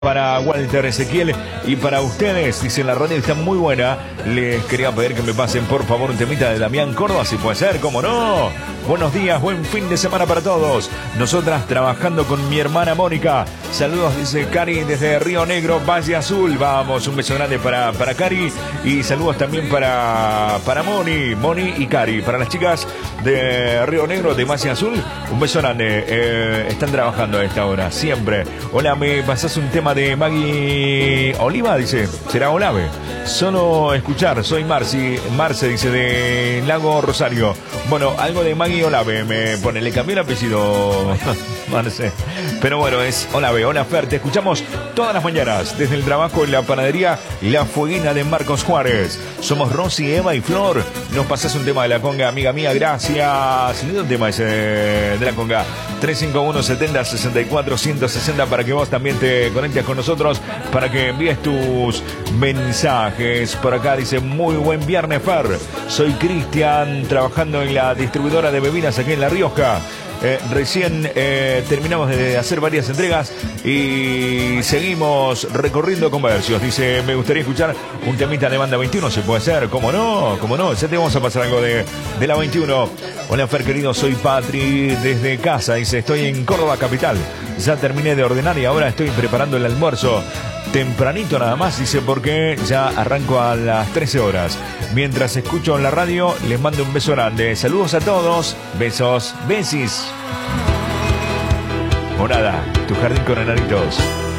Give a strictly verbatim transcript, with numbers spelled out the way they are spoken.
Para Walter Ezequiel y para ustedes, dicen la radio está muy buena. Les quería pedir que me pasen por favor un temita de Damián Córdoba, si puede ser, cómo no. Buenos días, buen fin de semana para todos. Nosotras trabajando con mi hermana Mónica. Saludos, dice Cari desde Río Negro, Valle Azul. Vamos, un beso grande para, para Cari. Y saludos también para, para Moni, Moni y Cari. Para las chicas de Río Negro, de Valle Azul, un beso grande. Eh, están trabajando a esta hora, siempre. Hola, ¿me pasás un tema de Maggie Oliva? Dice, será Olave. Solo escuchar, soy Marci, Marce, dice, de Lago Rosario. Bueno, algo de Maggie Olave me pone, le cambié el apellido Marce, pero bueno, es Olave. Hola Fer, te escuchamos todas las mañanas desde el trabajo en la panadería La Fueguina de Marcos Juárez. Somos Rosy, Eva y Flor. Nos pasás un tema de la conga, amiga mía, gracias. Lindo tema ese de la conga. Tres cinco uno, setenta, sesenta y cuatro, ciento sesenta para que vos también te conectes con nosotros, para que envíes tus mensajes. Por acá dice, muy buen viernes Fer, soy Cristian, trabajando en la distribuidora de bebidas aquí en La Rioja. Eh, recién eh, terminamos de hacer varias entregas y seguimos recorriendo comercios. Dice, me gustaría escuchar un temita de Banda veintiuno, si puede ser, cómo no, cómo no, ya te vamos a pasar algo de, de la veintiuno. Hola Fer querido, soy Patri desde casa, dice, estoy en Córdoba capital, ya terminé de ordenar y ahora estoy preparando el almuerzo. Tempranito nada más, dice, porque ya arranco a las trece horas. Mientras escucho en la radio, les mando un beso grande. Saludos a todos, besos, besis. Morada, tu jardín con enanitos.